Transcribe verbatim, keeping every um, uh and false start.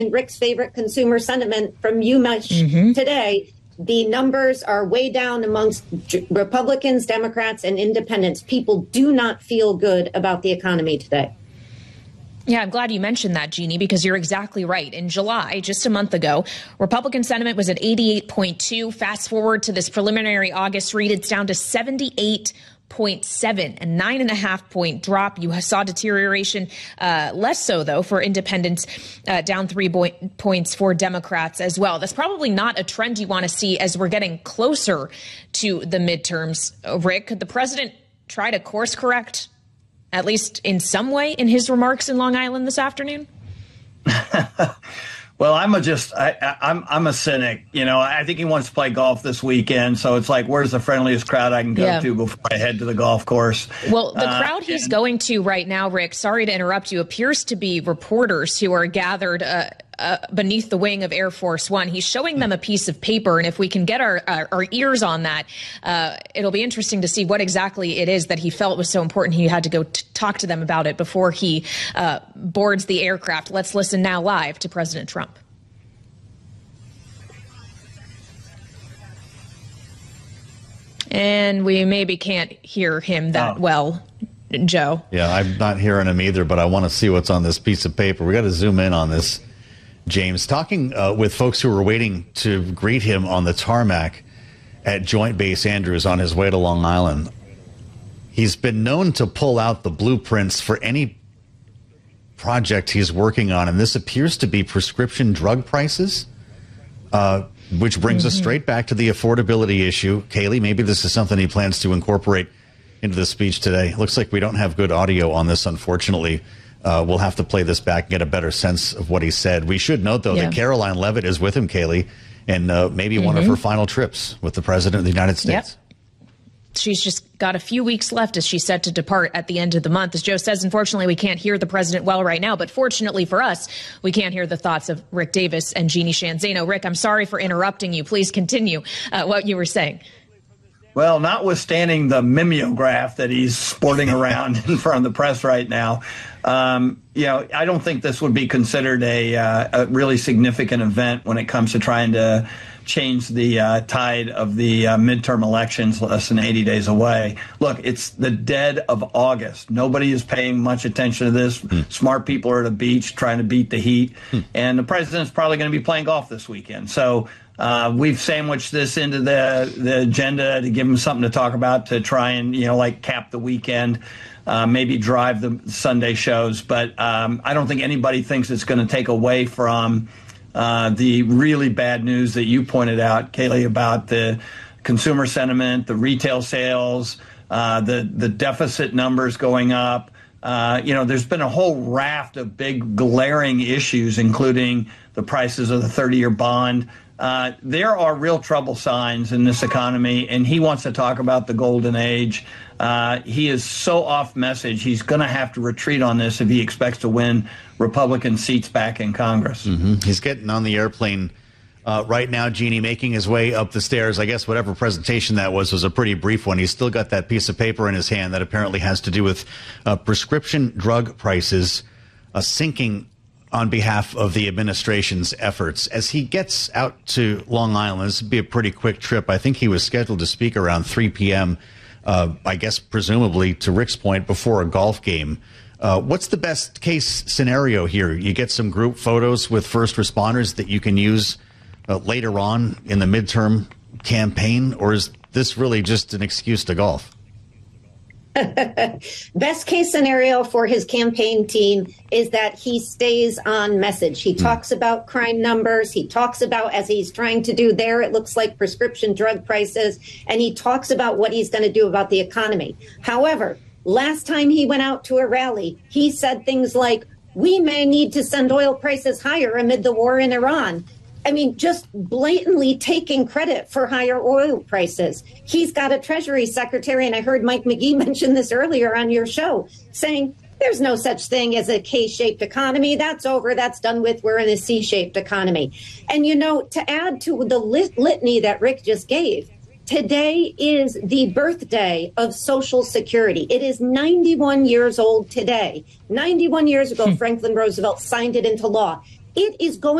Rick's favorite consumer sentiment from you much mm-hmm. today, the numbers are way down amongst Republicans, Democrats, and independents. People do not feel good about the economy today. Yeah, I'm glad you mentioned that, Jeannie, because you're exactly right. In July, just a month ago, Republican sentiment was at eighty-eight point two. Fast forward to this preliminary August read, it's down to seventy-eight point seven, a nine and a half point drop. You saw deterioration, uh, less so, though, for independents, uh, down three point, points for Democrats as well. That's probably not a trend you want to see as we're getting closer to the midterms. Rick, could the president try to course correct, at least in some way, in his remarks in Long Island this afternoon? Well, I'm a just I, I, I'm I'm a cynic. You know, I think he wants to play golf this weekend. So it's like, where's the friendliest crowd I can go yeah. to before I head to the golf course? Well, the uh, crowd he's and, going to right now, Rick, sorry to interrupt you, appears to be reporters who are gathered uh, uh, beneath the wing of Air Force One. He's showing them a piece of paper. And if we can get our, our, our ears on that, uh, it'll be interesting to see what exactly it is that he felt was so important. He had to go t- talk to them about it before he uh, boards the aircraft. Let's listen now live to President Trump. And we maybe can't hear him that oh. well, Joe. Yeah, I'm not hearing him either, but I want to see what's on this piece of paper. We got to zoom in on this, James. Talking uh, with folks who were waiting to greet him on the tarmac at Joint Base Andrews on his way to Long Island. He's been known to pull out the blueprints for any project he's working on, and this appears to be prescription drug prices. Uh Which brings mm-hmm. us straight back to the affordability issue. Kayleigh, maybe this is something he plans to incorporate into the speech today. Looks like we don't have good audio on this, unfortunately. Uh, we'll have to play this back and get a better sense of what he said. We should note, though, yeah. that Caroline Leavitt is with him, Kayleigh, and uh, maybe mm-hmm. one of her final trips with the President of the United States. Yep. She's just got a few weeks left as she's set to depart at the end of the month. As Joe says, unfortunately, we can't hear the president well right now. But fortunately for us, we can't hear the thoughts of Rick Davis and Jeannie Sheehan Zaino. Rick, I'm sorry for interrupting you. Please continue uh, what you were saying. Well, notwithstanding the mimeograph that he's sporting around in front of the press right now, um, you know, I don't think this would be considered a, uh, a really significant event when it comes to trying to change the uh, tide of the uh, midterm elections less than eighty days away. Look, it's the dead of August. Nobody is paying much attention to this. Mm. Smart people are at a beach trying to beat the heat. Mm. And the president's probably going to be playing golf this weekend. So uh, we've sandwiched this into the, the agenda to give him something to talk about, to try and, you know, like cap the weekend, uh, maybe drive the Sunday shows. But um, I don't think anybody thinks it's going to take away from Uh, the really bad news that you pointed out, Kayleigh, about the consumer sentiment, the retail sales, uh, the the deficit numbers going up. Uh, you know, there's been a whole raft of big glaring issues, including the prices of the thirty-year bond. Uh, there are real trouble signs in this economy, and he wants to talk about the golden age. Uh, he is so off message. He's going to have to retreat on this if he expects to win Republican seats back in Congress. Mm-hmm. He's getting on the airplane uh, right now, Jeannie, making his way up the stairs. I guess whatever presentation that was was a pretty brief one. He's still got that piece of paper in his hand that apparently has to do with uh, prescription drug prices uh, sinking on behalf of the administration's efforts. As he gets out to Long Island, this would be a pretty quick trip. I think he was scheduled to speak around three p.m., uh, I guess presumably, to Rick's point, before a golf game. Uh, what's the best case scenario here? You get some group photos with first responders that you can use uh, later on in the midterm campaign, or is this really just an excuse to golf? Best case scenario for his campaign team is that he stays on message. He talks mm. about crime numbers. He talks about, as he's trying to do there, it looks like prescription drug prices. And he talks about what he's going to do about the economy. However, last time he went out to a rally, he said things like, we may need to send oil prices higher amid the war in Iran. I mean, just blatantly taking credit for higher oil prices. He's got a Treasury Secretary, and I heard Mike McGee mention this earlier on your show, saying there's no such thing as a K-shaped economy. That's over. That's done with. We're in a C-shaped economy. And, you know, to add to the lit- litany that Rick just gave, today is the birthday of Social Security. It is ninety-one years old today. ninety-one years ago, Franklin Roosevelt signed it into law. It is going